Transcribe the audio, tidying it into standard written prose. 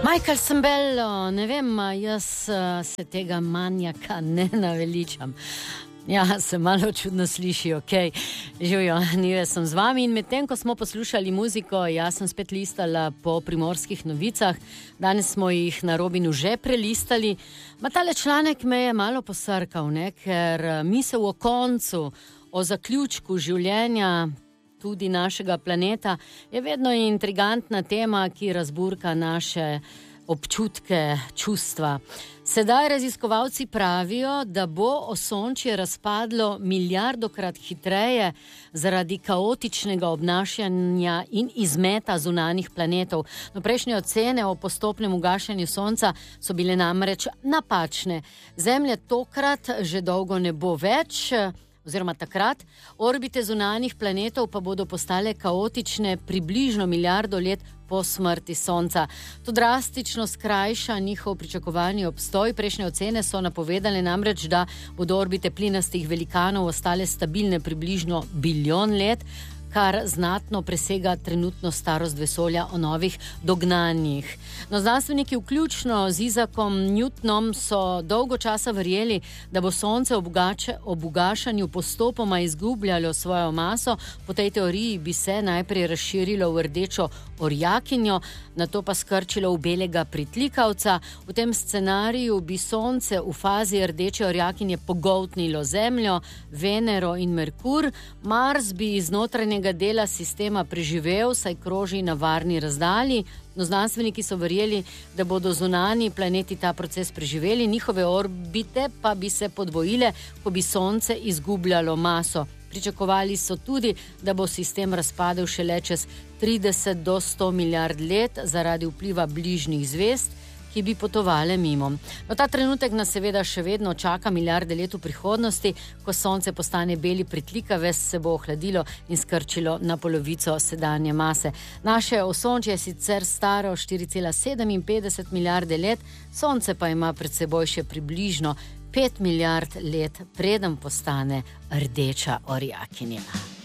Michael Sembello, ne vem, jaz se tega manjaka ne naveličam. Ja, se malo čudno sliši, okej. Živjo, Nive sem z vami in medtem, ko smo poslušali muziko, jaz sem spet listala po Primorskih novicah. Danes smo jih na Robinu že prelistali. Ma tale članek me je malo posrkal, ne? Ker misel o koncu, o zaključku življenja, tudi našega planeta, je vedno intrigantna tema, ki razburka naše občutke, čustva. Sedaj raziskovalci pravijo, da bo Osončje razpadlo milijardokrat hitreje zaradi kaotičnega obnašanja in izmeta zunanjih planetov. No, prejšnje ocene o postopnem ugašanju Sonca so bile namreč napačne. Zemlje tokrat že dolgo ne bo več, oziroma takrat, orbite zunanjih planetov pa bodo postale kaotične približno milijardo let po smrti Sonca. To drastično skrajša njihov pričakovani obstoj. Prejšnje ocene so napovedale namreč, da bodo orbite plinastih velikanov ostale stabilne približno bilijon let, kar znatno presega trenutno starost vesolja o novih dognanjih. No, znanstveniki vključno z Isaakom Newtonom so dolgo časa verjeli, da bo Sonce ob ugašanju postopoma izgubljalo svojo maso. Po tej teoriji bi se najprej razširilo v rdečo orjakinjo, nato pa skrčilo v belega pritlikavca. V tem scenariju bi Sonce v fazi rdeče orjakinje pogoltnilo Zemljo, Venero in Merkur. Mars bi iz notranjega dela sistema preživel, saj kroži na varni razdalji. No, znanstveniki so verjeli, da bodo zunanji planeti ta proces preživeli, njihove orbite pa bi se podvojile, ko bi Sonce izgubljalo maso. Pričakovali so tudi, da bo sistem razpadel šele čez 30 do 100 milijard let zaradi vpliva bližnjih zvezd, ki bi potovale mimo. No, ta trenutek nas seveda še vedno čaka milijarde let v prihodnosti, ko Sonce postane beli pritlikavec, se bo ohladilo in skrčilo na polovico sedanje mase. Naše Osončje je sicer staro 4,57 milijarde let, Sonce pa ima pred seboj še približno 5 milijard let, preden postane rdeča orjakinja.